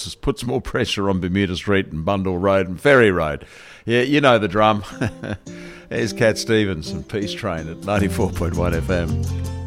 puts more pressure on Bermuda Street and Bundle Road and Ferry Road. Yeah, you know the drum. There's Cat Stevens and Peace Train at 94.1 FM.